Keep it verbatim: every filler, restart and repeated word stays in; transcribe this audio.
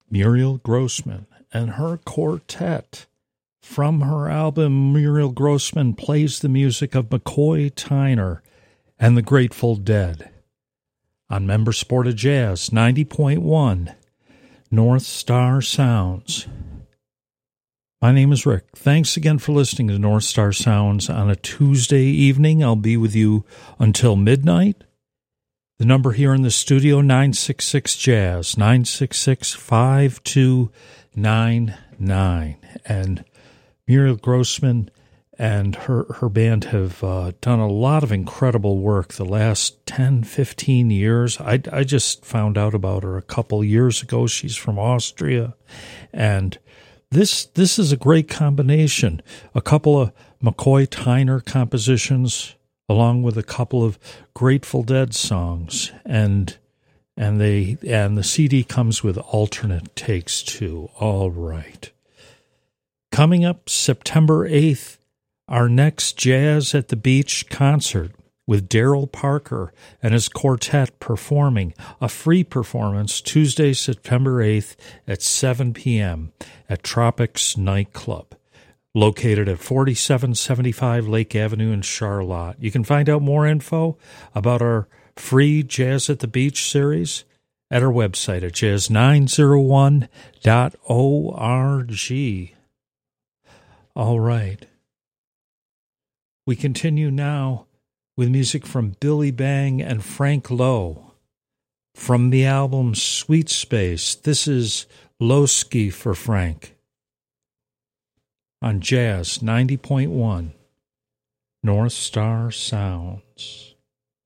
Muriel Grossman and her quartet. From her album, Muriel Grossman plays the music of McCoy Tyner and the Grateful Dead. On Member Sport of Jazz, ninety point one, North Star Sounds. My name is Rick. Thanks again for listening to North Star Sounds on a Tuesday evening. I'll be with you until midnight. The number here in the studio, nine six six Jazz, nine six six, five two nine nine. And Muriel Grossman and her, her band have uh, done a lot of incredible work the last ten, fifteen years. I, I just found out about her a couple years ago. She's from Austria. And this this is a great combination. A couple of McCoy Tyner compositions along with a couple of Grateful Dead songs. And and they and the C D comes with alternate takes too. All right. Coming up September eighth, our next Jazz at the Beach concert with Daryl Parker and his quartet performing a free performance Tuesday, September eighth at seven p.m. at Tropics Nightclub, located at forty-seven seventy-five Lake Avenue in Charlotte. You can find out more info about our free Jazz at the Beach series at our website at jazz nine oh one dot org. All right. We continue now with music from Billy Bang and Frank Lowe. From the album Sweet Space, this is Lowski for Frank. On Jazz ninety point one, North Star Sounds.